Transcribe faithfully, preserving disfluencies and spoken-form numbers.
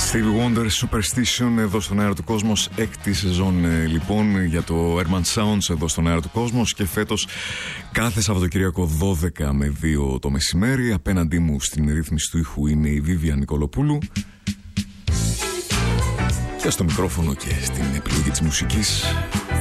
Stevie Wonder, Superstition, εδώ στον αέρα του Κόσμος. Έκτη σεζόν λοιπόν για το Urban Sounds εδώ στον αέρα του Κόσμος. Και φέτος κάθε Σαββατοκύριακο δώδεκα με δύο το μεσημέρι. Απέναντί μου στην ρύθμιση του ήχου είναι η Βίβια Νικολοπούλου. Και στο μικρόφωνο και στην επιλογή της μουσικής